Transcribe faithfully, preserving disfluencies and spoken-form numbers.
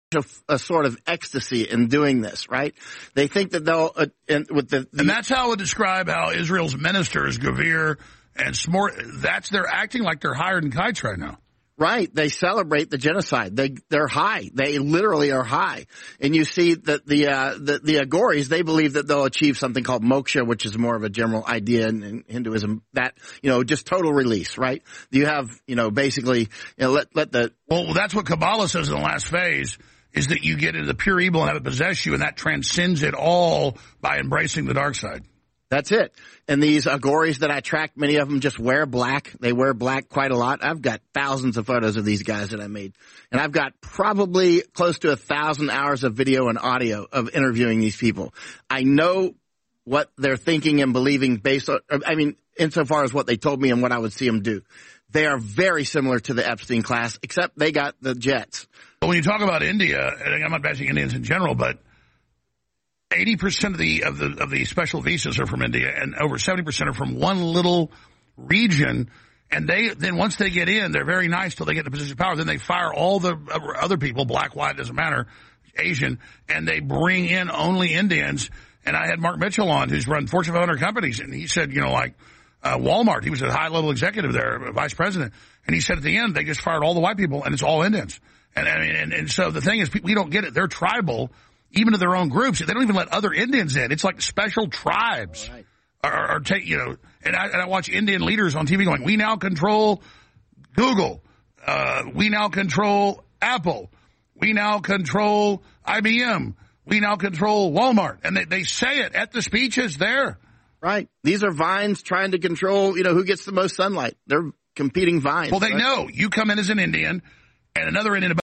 A, a sort of ecstasy in doing this, right? They think that they'll, uh, and with the, the, and that's how I would describe how Israel's ministers, Gavir and Smort, that's, they're acting like they're hired in kites right now. Right. They celebrate the genocide. They, they're high. They literally are high. And you see that the, uh, the, the Agoris, they believe that they'll achieve something called moksha, which is more of a general idea in, in Hinduism, that, you know, just total release, right? You have, you know, basically, you know, let, let the. Well, that's what Kabbalah says in the last phase. Is that you get into the pure evil and have it possess you, and that transcends it all by embracing the dark side. That's it. And these Agoris that I track, many of them just wear black. They wear black quite a lot. I've got thousands of photos of these guys that I made. And I've got probably close to a thousand hours of video and audio of interviewing these people. I know what they're thinking and believing based on, I mean, insofar as what they told me and what I would see them do. They are very similar to the Epstein class, except they got the jets. But when you talk about India, and I'm not bashing Indians in general, but eighty percent of the of the of the special visas are from India, and over seventy percent are from one little region. And they then once they get in, they're very nice till they get to position of power. Then they fire all the other people, black, white, doesn't matter, Asian, and they bring in only Indians. And I had Mark Mitchell on, who's run Fortune five hundred companies, and he said, you know, like. Uh, Walmart, he was a high-level executive there, a vice president, and he said at the end they just fired all the white people, and it's all Indians. And and and, and so the thing is, we don't get it. They're tribal, even to their own groups. They don't even let other Indians in. It's like special tribes right. are, are take you know. And I, and I watch Indian leaders on T V going, "We now control Google. Uh, we now control Apple. We now control I B M. We now control Walmart." And they they say it at the speeches there. Right. These are vines trying to control, you know, who gets the most sunlight. They're competing vines. Well, they right? know you come in as an Indian and another Indian